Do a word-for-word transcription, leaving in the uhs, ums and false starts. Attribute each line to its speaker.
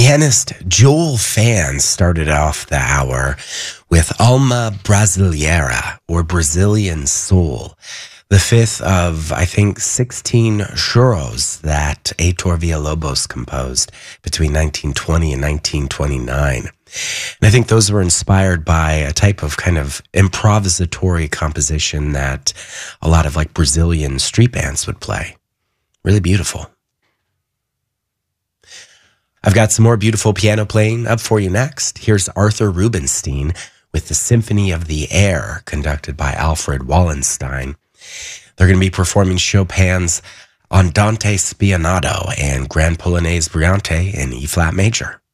Speaker 1: Pianist Joel Fan started off the hour with Alma Brasileira, or Brazilian Soul, the fifth of, I think, sixteen choros that Heitor Villa-Lobos composed between nineteen twenty and nineteen twenty-nine. And I think those were inspired by a type of kind of improvisatory composition that a lot of like Brazilian street bands would play. Really beautiful. I've got some more beautiful piano playing up for you next. Here's Arthur Rubinstein with the Symphony of the Air, conducted by Alfred Wallenstein. They're going to be performing Chopin's Andante Spianato and Grand Polonaise Brillante in E-flat major.